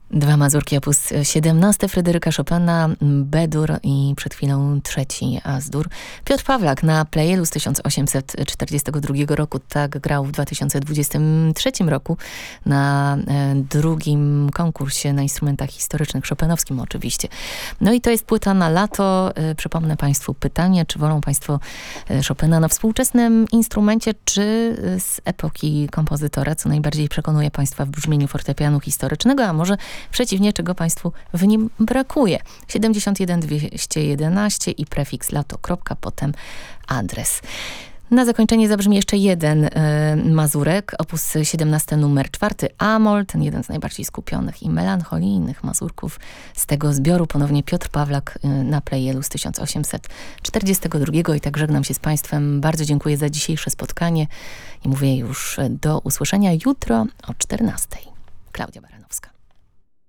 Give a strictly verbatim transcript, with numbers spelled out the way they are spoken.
Dwa mazurki opus siedemnaście Fryderyka Chopina, B-dur i przed chwilą trzeci As-dur. Piotr Pawlak na Pleyelu z tysiąc osiemset czterdziestego drugiego roku, tak grał w dwa tysiące dwudziestym trzecim roku na e, drugim konkursie na instrumentach historycznych, chopinowskim oczywiście. No i to jest płyta na lato. E, przypomnę Państwu pytanie, czy wolą Państwo e, Chopina na współczesnym instrumencie, czy z epoki kompozytora, co najbardziej przekonuje Państwa w brzmieniu fortepianu historycznego, a może przeciwnie, czego Państwu w nim brakuje. siedemdziesiąt jeden dwieście jedenaście i prefiks lato. Potem adres. Na zakończenie zabrzmi jeszcze jeden y, mazurek, opus siedemnaście numer czwarty Amol, ten jeden z najbardziej skupionych i melancholijnych mazurków z tego zbioru. Ponownie Piotr Pawlak y, na Pleyelu z tysiąc osiemset czterdziestego drugiego i tak żegnam się z Państwem. Bardzo dziękuję za dzisiejsze spotkanie i mówię już do usłyszenia jutro o czternastej. Klaudia Baranowska.